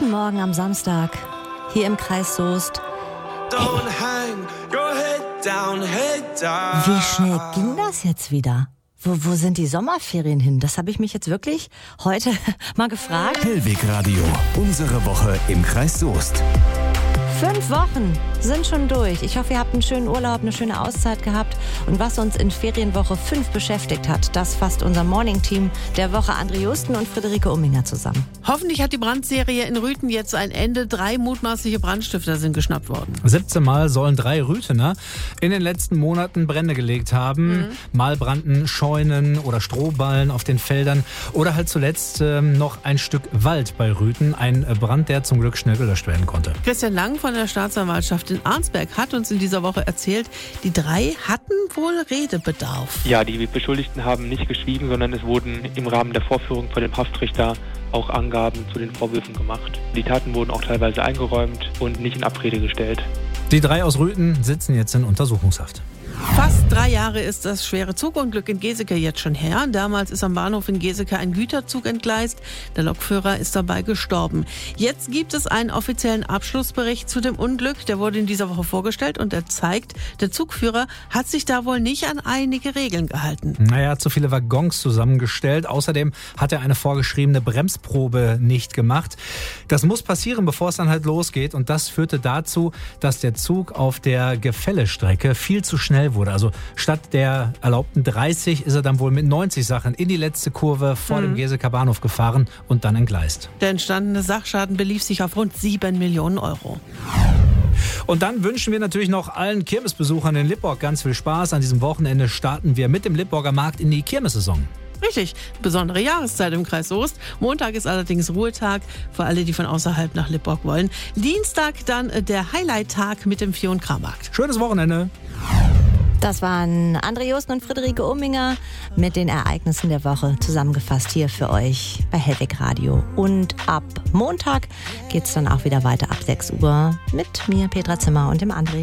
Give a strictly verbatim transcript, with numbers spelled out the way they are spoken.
Guten Morgen am Samstag, hier im Kreis Soest. Wie schnell ging das jetzt wieder? Wo, wo sind die Sommerferien hin? Das habe ich mich jetzt wirklich heute mal gefragt. Hellweg Radio, unsere Woche im Kreis Soest. Fünf Wochen sind schon durch. Ich hoffe, ihr habt einen schönen Urlaub, eine schöne Auszeit gehabt. Und was uns in Ferienwoche fünf beschäftigt hat, das fasst unser Morning-Team der Woche André Justen und Friederike Umminger zusammen. Hoffentlich hat die Brandserie in Rüthen jetzt ein Ende. Drei mutmaßliche Brandstifter sind geschnappt worden. siebzehn Mal sollen drei Rüthener in den letzten Monaten Brände gelegt haben. Mhm. Mal brannten Scheunen oder Strohballen auf den Feldern. Oder halt zuletzt ähm, noch ein Stück Wald bei Rüthen. Ein Brand, der zum Glück schnell gelöscht werden konnte. Christian Lang von der Staatsanwaltschaft in Arnsberg hat uns in dieser Woche erzählt, die drei hatten wohl Redebedarf. Ja, die Beschuldigten haben nicht geschwiegen, sondern es wurden im Rahmen der Vorführung vor dem Haftrichter auch Angaben zu den Vorwürfen gemacht. Die Taten wurden auch teilweise eingeräumt und nicht in Abrede gestellt. Die drei aus Rüthen sitzen jetzt in Untersuchungshaft. Fast drei Jahre ist das schwere Zugunglück in Geseke jetzt schon her. Damals ist am Bahnhof in Geseke ein Güterzug entgleist. Der Lokführer ist dabei gestorben. Jetzt gibt es einen offiziellen Abschlussbericht zu dem Unglück. Der wurde in dieser Woche vorgestellt und er zeigt, der Zugführer hat sich da wohl nicht an einige Regeln gehalten. Naja, er hat zu viele Waggons zusammengestellt. Außerdem hat er eine vorgeschriebene Bremsprobe nicht gemacht. Das muss passieren, bevor es dann halt losgeht. Und das führte dazu, dass der Zug auf der Gefällestrecke viel zu schnell wurde. Also statt der erlaubten dreißig ist er dann wohl mit neunzig Sachen in die letzte Kurve vor mhm. dem Geseker Bahnhof gefahren und dann entgleist. Der entstandene Sachschaden belief sich auf rund sieben Millionen Euro. Und dann wünschen wir natürlich noch allen Kirmesbesuchern in Lippborg ganz viel Spaß. An diesem Wochenende starten wir mit dem Lippborger Markt in die Kirmessaison. Richtig, besondere Jahreszeit im Kreis Soest. Montag ist allerdings Ruhetag für alle, die von außerhalb nach Lippborg wollen. Dienstag dann der Highlight-Tag mit dem Vieh- und Krammarkt. Schönes Wochenende. Das waren André Justen und Friederike Umminger mit den Ereignissen der Woche zusammengefasst hier für euch bei Hellweg Radio. Und ab Montag geht's dann auch wieder weiter ab sechs Uhr mit mir, Petra Zimmer und dem André.